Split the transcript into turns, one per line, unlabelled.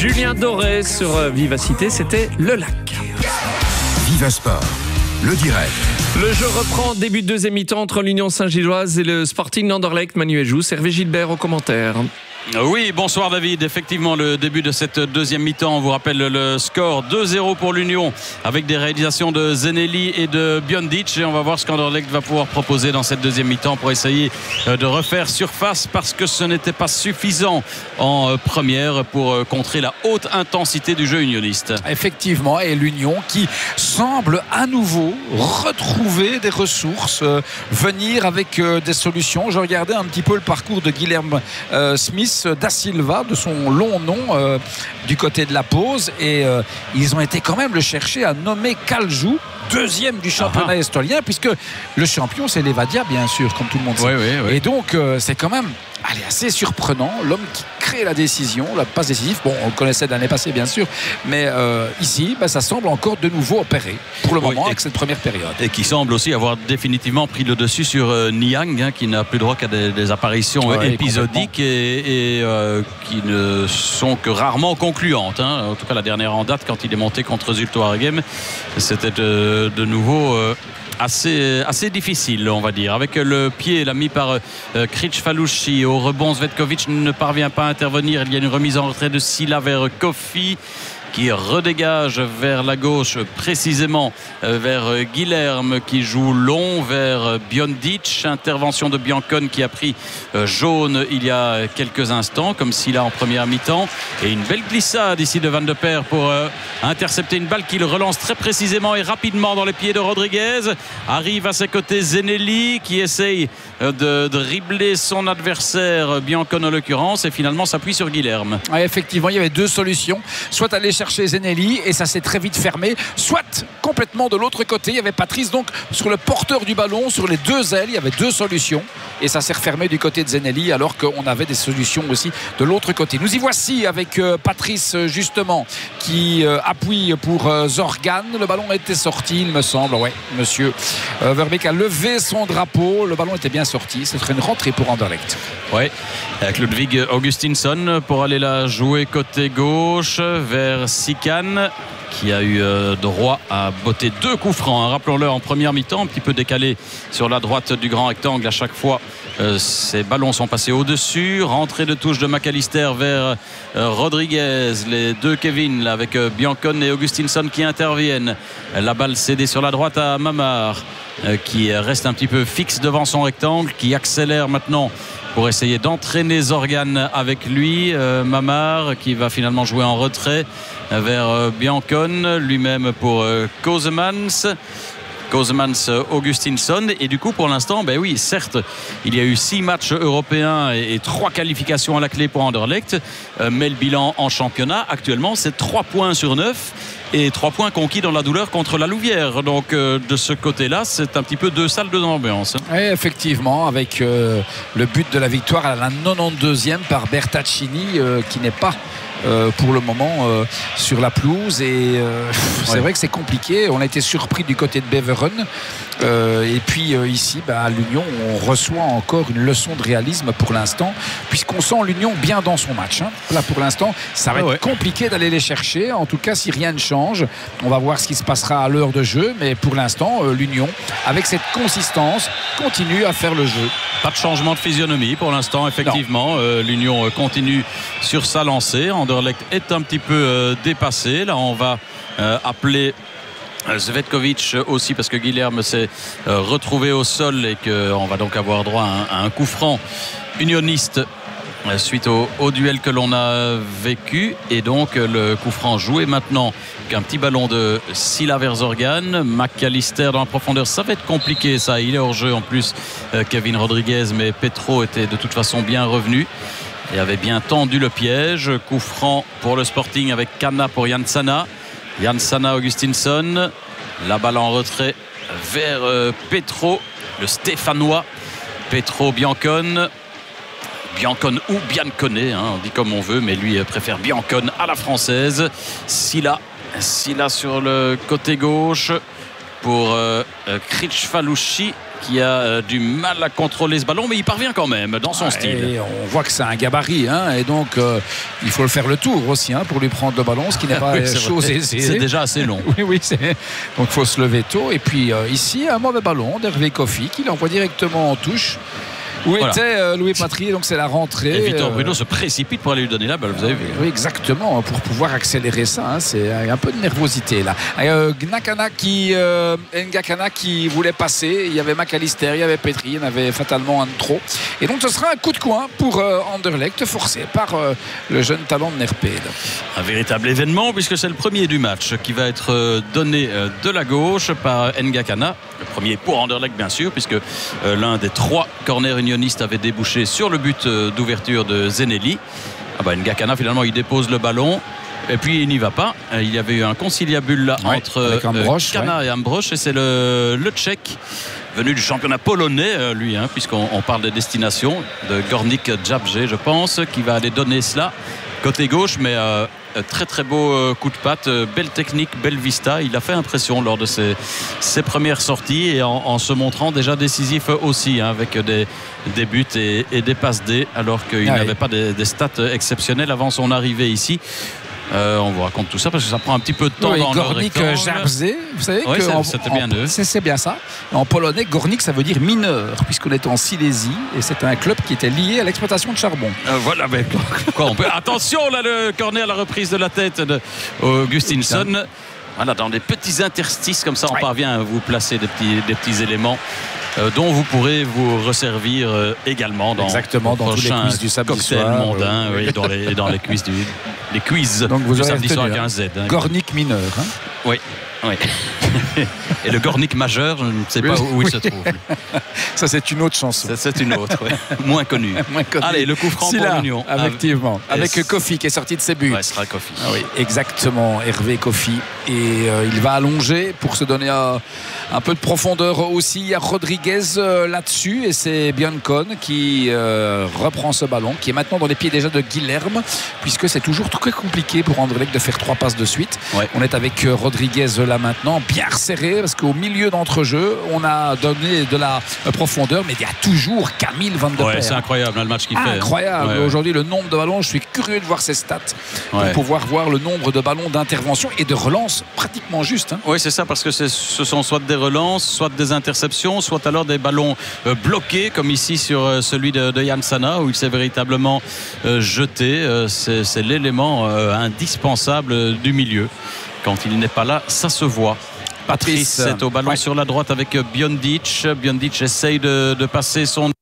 Julien Doré sur Vivacité, c'était Le Lac.
Viva Sport, le direct.
Le jeu reprend, début de deuxième mi-temps entre l'Union Saint-Gilloise et le Sporting d'Anderlecht. Manuel Jousse, Hervé Gilbert aux commentaires.
Oui, bonsoir David. Effectivement, le début de cette deuxième mi-temps, on vous rappelle le score 2-0 pour l'Union avec des réalisations de Zeneli et de Biondic. Et on va voir ce qu'Anderlecht va pouvoir proposer dans cette deuxième mi-temps pour essayer de refaire surface, parce que ce n'était pas suffisant en première pour contrer la haute intensité du jeu unioniste.
Effectivement, et l'Union qui semble à nouveau retrouver des ressources, venir avec des solutions. Je regardais un petit peu le parcours de Guilherme Smith da Silva, de son long nom, du côté de la pause, et ils ont été quand même le chercher à nommer Kaljou deuxième du championnat estolien, puisque le champion c'est Levadia, bien sûr, comme tout le monde sait.
Oui.
Et donc c'est quand même assez surprenant, l'homme qui crée la décision, la passe décisive. Bon, on le connaissait de l'année passée, bien sûr, mais ici ça semble encore de nouveau opérer pour le moment avec cette première période, et
qui semble aussi avoir définitivement pris le dessus sur Niang, qui n'a plus droit qu'à des apparitions épisodiques et qui ne sont que rarement concluantes, En tout cas, la dernière en date, quand il est monté contre Zulte Waregem, c'était de nouveau assez difficile, on va dire. Avec le pied mis par Kricfalushi au rebond, Zvetkovic ne parvient pas à intervenir. Il y a une remise en retrait de Silla vers Kofi, qui redégage vers la gauche, précisément vers Guilherme, qui joue long vers Biondic. Intervention de Biancone, qui a pris jaune il y a quelques instants, comme s'il a en première mi-temps. Et une belle glissade ici de Van de Perre pour intercepter une balle qu'il relance très précisément et rapidement dans les pieds de Rodriguez. Arrive à ses côtés Zeneli, qui essaye de dribbler son adversaire, Biancone en l'occurrence, et finalement s'appuie sur Guilherme.
Effectivement, il y avait deux solutions. Soit aller chercher Zeneli, et ça s'est très vite fermé, soit complètement de l'autre côté. Il y avait Patrice donc sur le porteur du ballon, sur les deux ailes. Il y avait deux solutions, et ça s'est refermé du côté de Zeneli, alors qu'on avait des solutions aussi de l'autre côté. Nous y voici avec Patrice, justement, qui appuie pour Zorgan. Le ballon était sorti, il me semble. Monsieur Verbeek a levé son drapeau. Le ballon était bien sorti. Ce serait une rentrée pour Anderlecht.
Avec Ludwig Augustinsson pour aller la jouer côté gauche vers Sikan, qui a eu droit à botter deux coups francs, rappelons-le, en première mi-temps, un petit peu décalé sur la droite du grand rectangle à chaque fois. Ces ballons sont passés au-dessus. Rentrée de touche de McAllister vers Rodriguez. Les deux Kevin là, avec Biancone et Augustinsson qui interviennent. La balle cédée sur la droite à Mamar, qui reste un petit peu fixe devant son rectangle, qui accélère maintenant pour essayer d'entraîner Zorgan avec lui. Mamar qui va finalement jouer en retrait vers Biancone, lui-même pour Kosemans, Augustinsson. Et du coup, pour l'instant, certes, il y a eu 6 matchs européens et 3 qualifications à la clé pour Anderlecht, mais le bilan en championnat actuellement, c'est 3 points sur 9 et 3 points conquis dans la douleur contre la Louvière. Donc de ce côté-là, c'est un petit peu deux salles, deux ambiances.
Oui, effectivement, avec le but de la victoire à la 92e par Bertaccini, qui n'est pas pour le moment sur la pelouse, et c'est vrai que c'est compliqué. On a été surpris du côté de Beveren, et puis ici à l'Union on reçoit encore une leçon de réalisme pour l'instant, puisqu'on sent l'Union bien dans son match, Là pour l'instant ça va être compliqué d'aller les chercher, en tout cas si rien ne change. On va voir ce qui se passera à l'heure de jeu, mais pour l'instant l'Union, avec cette consistance, continue à faire le jeu.
Pas de changement de physionomie pour l'instant, effectivement. L'Union continue sur sa lancée. Anderlecht est un petit peu dépassé. Là on va appeler Zvetkovic aussi, parce que Guilherme s'est retrouvé au sol, et qu'on va donc avoir droit à un coup franc unioniste suite au duel que l'on a vécu. Et donc le coup franc joué maintenant, un petit ballon de Silla vers Zorgan. McAllister dans la profondeur, ça va être compliqué ça, il est hors jeu en plus, Kevin Rodriguez, mais Petro était de toute façon bien revenu et avait bien tendu le piège. Coup franc pour le Sporting avec Kana pour Jansana, Augustinsson, la balle en retrait vers Petro, le Stéphanois. Petro, Biancone ou Biancone, on dit comme on veut, mais lui préfère Biancone à la française. Silla sur le côté gauche pour Kricfalushi, qui a du mal à contrôler ce ballon, mais il parvient quand même dans son style.
Et on voit que c'est un gabarit, hein, et donc il faut le faire le tour aussi, hein, pour lui prendre le ballon, ce qui n'est pas chose aisée.
C'est déjà assez long.
Oui, donc il faut se lever tôt. Et puis ici, un mauvais ballon d'Hervé Kofi qui l'envoie directement en touche. Où était Louis Patry, donc c'est la rentrée.
Et Victor Bruno se précipite pour aller lui donner la balle, vous avez vu.
Oui, exactement, pour pouvoir accélérer ça, hein, c'est un peu de nervosité là. Ngakana qui voulait passer, il y avait McAllister, il y avait Petry, il y en avait fatalement un de trop. Et donc ce sera un coup de coin pour Anderlecht, forcé par le jeune talent de Nerpede.
Un véritable événement, puisque c'est le premier du match qui va être donné de la gauche par Ngakana. Le premier pour Anderlecht, bien sûr, puisque l'un des 3 corners unionistes avait débouché sur le but d'ouverture de Zenelli. Ngakana, finalement, il dépose le ballon. Et puis il n'y va pas. Il y avait eu un conciliabule là, entre Kana et Ambrosch. Et c'est le Tchèque venu du championnat polonais, lui, hein, puisqu'on parle des destinations, de Gornik Djabje, je pense, qui va aller donner cela côté gauche. Mais très très beau coup de patte, belle technique, belle vista. Il a fait impression lors de ses premières sorties et en se montrant déjà décisif aussi, hein, avec des buts et des passes D, alors qu'il n'avait pas des stats exceptionnelles avant son arrivée ici. On vous raconte tout ça parce que ça prend un petit peu de temps dans
Gornik Djabje, vous savez
c'était bien eux.
C'est bien ça. En polonais, Gornik, ça veut dire mineur, puisqu'on est en Silésie et c'était un club qui était lié à l'exploitation de charbon.
Voilà, mais quoi, attention là, le corner à la reprise de la tête d'Augustinsson. Voilà, dans des petits interstices comme ça, on parvient à vous placer des petits éléments dont vous pourrez vous resservir également dans
tous les quiz du samedi soir,
mondain, dans les quiz les quiz
donc vous
du samedi soir avec un Z.
Hein, Gornik mineur. Hein.
Oui. Et le Gornik majeur, je ne sais pas où il se trouve.
Ça, c'est une autre chanson.
C'est une autre, moins connue. Allez, le coup franc pour l'Union.
Effectivement. Avec Kofi qui est sorti de ses buts.
Ce sera Kofi.
Oui, exactement. Hervé Kofi. Et il va allonger pour se donner un peu de profondeur aussi. Il y a Rodriguez là-dessus. Et c'est Biancon qui reprend ce ballon, qui est maintenant dans les pieds déjà de Guilherme, puisque c'est toujours très compliqué pour Anderlecht de faire 3 passes de suite. On est avec Rodriguez là maintenant, bien resserré, parce qu'au milieu d'entrejeu, on a donné de la profondeur, mais il y a toujours Camille Van de Perre.
C'est incroyable le match qu'il fait.
Incroyable. Aujourd'hui, le nombre de ballons, je suis curieux de voir ses stats pour pouvoir voir le nombre de ballons d'intervention et de relance pratiquement juste. Hein.
Oui, c'est ça, parce que ce sont soit des relances, soit des interceptions, soit alors des ballons bloqués, comme ici sur celui de Yann Sana, où il s'est véritablement jeté. C'est l'élément indispensable du milieu. Quand il n'est pas là, ça se voit. Patrice est au ballon sur la droite avec Biondic. Biondic essaye de passer son